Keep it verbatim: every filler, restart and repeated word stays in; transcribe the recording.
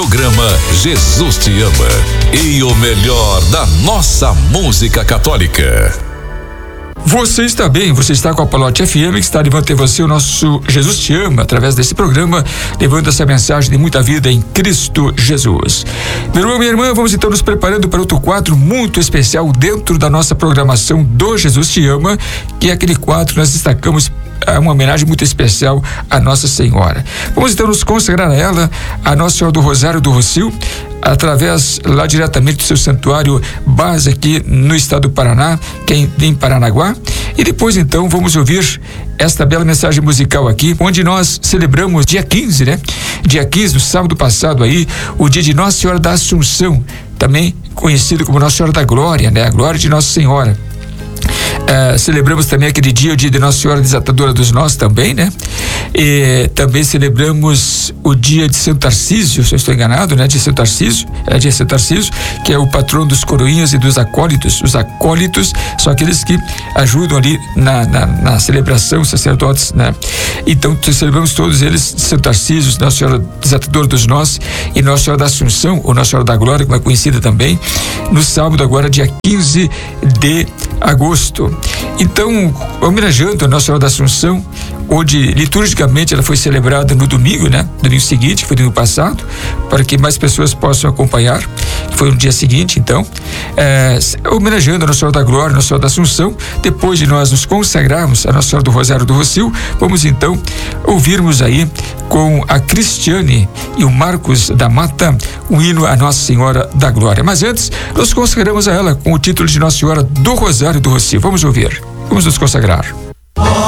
Programa Jesus Te Ama e o melhor da nossa música católica. Você está bem, você está com a Palote F M, que está levando até você o nosso Jesus Te Ama, através desse programa, levando essa mensagem de muita vida em Cristo Jesus. Meu irmão, minha irmã, vamos então nos preparando para outro quadro muito especial dentro da nossa programação do Jesus Te Ama, que é aquele quadro que nós destacamos uma homenagem muito especial à Nossa Senhora. Vamos então nos consagrar a ela, a Nossa Senhora do Rosário do Rocio, através lá diretamente do seu santuário base aqui no estado do Paraná, que é em Paranaguá. E depois então vamos ouvir esta bela mensagem musical aqui, onde nós celebramos dia quinze, né? Dia quinze, no sábado passado aí, o dia de Nossa Senhora da Assunção, também conhecido como Nossa Senhora da Glória, né? A glória de Nossa Senhora. Uh, celebramos também aquele dia, o dia de Nossa Senhora Desatadora dos Nós também, né? E também celebramos o dia de Santo Tarcísio, se eu estou enganado, né? De Santo Tarcísio, é dia de Santo Tarcísio, que é o patrono dos coroinhas e dos acólitos. Os acólitos são aqueles que ajudam ali na, na, na celebração, sacerdotes, né? Então, celebramos todos eles, Santo Tarcísio, Nossa Senhora Desatadora dos Nós e Nossa Senhora da Assunção, ou Nossa Senhora da Glória, como é conhecida também, no sábado agora, dia quinze de agosto. Então, homenageando a Nossa Senhora da Assunção, onde liturgicamente ela foi celebrada no domingo, né? Domingo seguinte, que foi domingo passado, para que mais pessoas possam acompanhar. Foi no dia seguinte, então, é, homenageando a Nossa Senhora da Glória, Nossa Senhora da Assunção. Depois de nós nos consagrarmos a Nossa Senhora do Rosário do Rocio, vamos então ouvirmos aí com a Cristiane e o Marcos da Mata um hino a Nossa Senhora da Glória. Mas antes, nós consagramos a ela com o título de Nossa Senhora do Rosário do Rocio. Vamos ouvir, vamos nos consagrar.